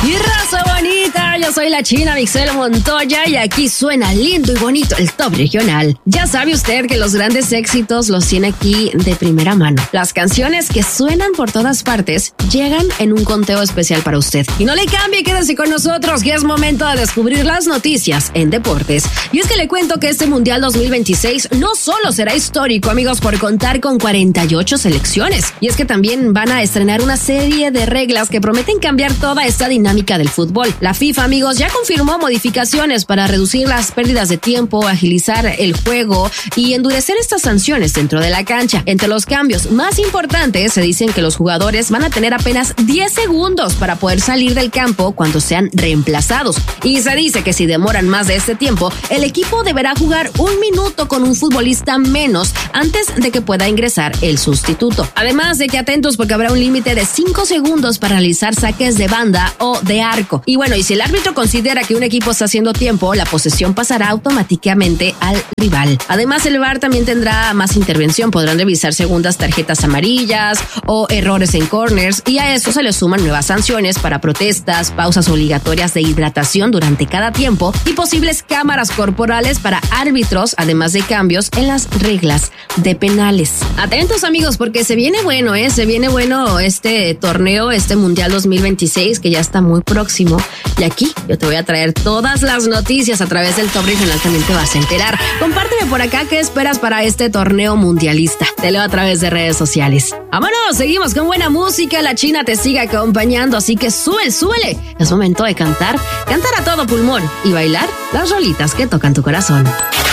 Y raza bonita, yo soy la China Mixel Montoya y aquí suena lindo y bonito el top regional. Ya sabe usted que los grandes éxitos los tiene aquí de primera mano. Las canciones que suenan por todas partes llegan en un conteo especial para usted. Y no le cambie, quédese con nosotros que es momento de descubrir las noticias en deportes. Y es que le cuento que este Mundial 2026 no solo será histórico, amigos, por contar con 48 selecciones. Y es que también van a estrenar una serie de reglas que prometen cambiar toda esta dinámica del fútbol. La FIFA, amigos, ya confirmó modificaciones para reducir las pérdidas de tiempo, agilizar el juego y endurecer estas sanciones dentro de la cancha. Entre los cambios más importantes, se dicen que los jugadores van a tener apenas 10 segundos para poder salir del campo cuando sean reemplazados. Y se dice que si demoran más de este tiempo, el equipo deberá jugar 1 minuto con un futbolista menos antes de que pueda ingresar el sustituto. Además de que atentos porque habrá un límite de 5 segundos para realizar saques de banda o de arco. Y bueno, y si el árbitro considera que un equipo está haciendo tiempo, la posesión pasará automáticamente al rival. Además, el VAR también tendrá más intervención. Podrán revisar segundas tarjetas amarillas o errores en corners, y a eso se le suman nuevas sanciones para protestas, pausas obligatorias de hidratación durante cada tiempo y posibles cámaras corporales para árbitros, además de cambios en las reglas de penales. Atentos, amigos, porque se viene bueno, se viene bueno este torneo, este Mundial 2026 que ya está muy próximo, y aquí yo te voy a traer todas las noticias a través del Top Regional. También te vas a enterar. Compárteme por acá qué esperas para este torneo mundialista. Te leo a través de redes sociales. ¡Vámonos! Seguimos con buena música. La China te sigue acompañando, así que súbele. Es momento de cantar a todo pulmón y bailar las rolitas que tocan tu corazón.